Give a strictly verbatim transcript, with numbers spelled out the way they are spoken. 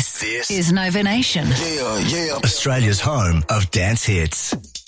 This, This is Nova Nation. Yeah, yeah. Australia's home of dance hits.